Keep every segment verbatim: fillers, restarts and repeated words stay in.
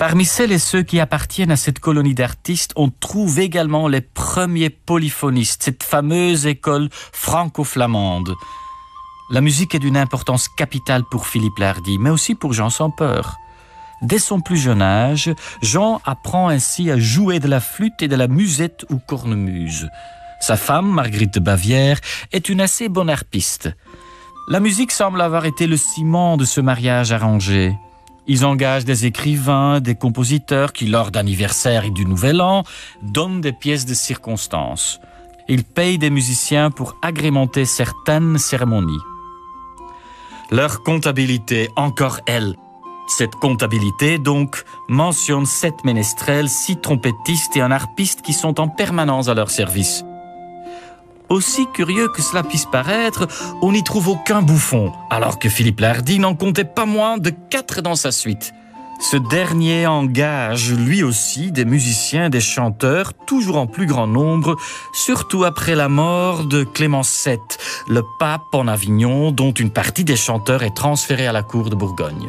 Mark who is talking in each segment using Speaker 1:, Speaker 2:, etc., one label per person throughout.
Speaker 1: Parmi celles et ceux qui appartiennent à cette colonie d'artistes, on trouve également les premiers polyphonistes, cette fameuse école franco-flamande. La musique est d'une importance capitale pour Philippe Lardy, mais aussi pour Jean sans peur. Dès son plus jeune âge, Jean apprend ainsi à jouer de la flûte et de la musette ou cornemuse. Sa femme, Marguerite de Bavière, est une assez bonne harpiste. La musique semble avoir été le ciment de ce mariage arrangé. Ils engagent des écrivains, des compositeurs qui, lors d'anniversaires et du Nouvel An, donnent des pièces de circonstance. Ils payent des musiciens pour agrémenter certaines cérémonies. Leur comptabilité, encore elle. Cette comptabilité, donc, mentionne sept ménestrels, six trompettistes et un harpiste qui sont en permanence à leur service. Aussi curieux que cela puisse paraître, on n'y trouve aucun bouffon, alors que Philippe Lardy n'en comptait pas moins de quatre dans sa suite. Ce dernier engage lui aussi des musiciens et des chanteurs, toujours en plus grand nombre, surtout après la mort de Clément sept, le pape en Avignon, dont une partie des chanteurs est transférée à la cour de Bourgogne.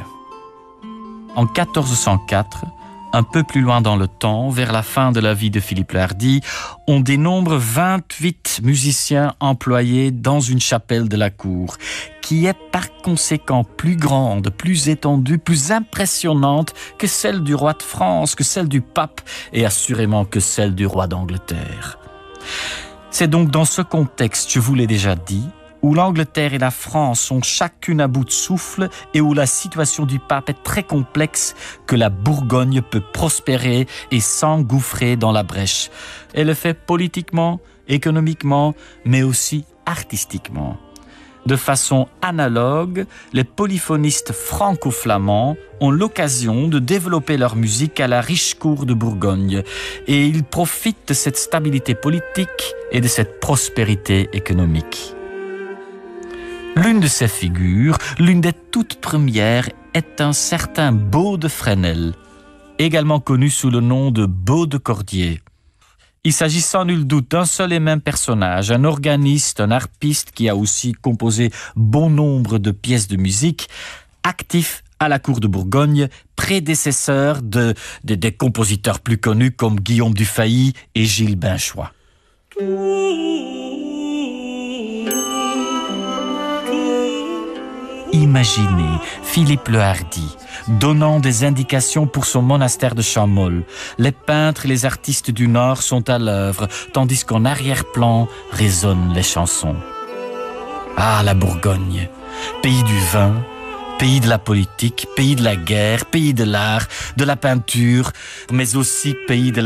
Speaker 1: En quatorze cent quatre, un peu plus loin dans le temps, vers la fin de la vie de Philippe Lardy, on dénombre vingt-huit musiciens employés dans une chapelle de la cour, qui est par conséquent plus grande, plus étendue, plus impressionnante que celle du roi de France, que celle du pape et assurément que celle du roi d'Angleterre. C'est donc dans ce contexte, je vous l'ai déjà dit, où l'Angleterre et la France sont chacune à bout de souffle et où la situation du pape est très complexe, que la Bourgogne peut prospérer et s'engouffrer dans la brèche. Elle le fait politiquement, économiquement, mais aussi artistiquement. De façon analogue, les polyphonistes franco-flamands ont l'occasion de développer leur musique à la riche cour de Bourgogne et ils profitent de cette stabilité politique et de cette prospérité économique. L'une de ces figures, l'une des toutes premières, est un certain Beau de Fresnel, également connu sous le nom de Beau de Cordier. Il s'agit sans nul doute d'un seul et même personnage, un organiste, un harpiste qui a aussi composé bon nombre de pièces de musique, actif à la cour de Bourgogne, prédécesseur de, de, des compositeurs plus connus comme Guillaume Dufay et Gilles Binchois. Imaginez Philippe le Hardy donnant des indications pour son monastère de Champmol. Les peintres et les artistes du Nord sont à l'œuvre, tandis qu'en arrière-plan résonnent les chansons. Ah, la Bourgogne, pays du vin, pays de la politique, pays de la guerre, pays de l'art, de la peinture, mais aussi pays de la